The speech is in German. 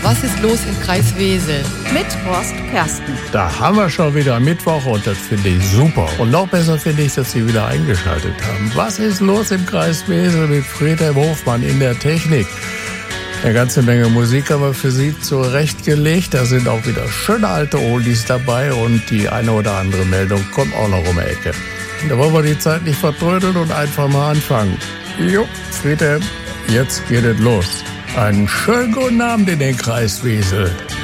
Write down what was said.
Was ist los im Kreis Wesel? Mit Horst Kersten. Da haben wir schon wieder Mittwoch und das finde ich super. Und noch besser finde ich, dass Sie wieder eingeschaltet haben. Was ist los im Kreis Wesel mit Friedhelm Hofmann in der Technik? Eine ganze Menge Musik haben wir für Sie zurechtgelegt. Da sind auch wieder schöne alte Oldies dabei und die eine oder andere Meldung kommt auch noch um die Ecke. Da wollen wir die Zeit nicht vertrödeln und einfach mal anfangen. Jo, Friedhelm, jetzt geht es los. Einen schönen guten Abend in den Kreis Wesel.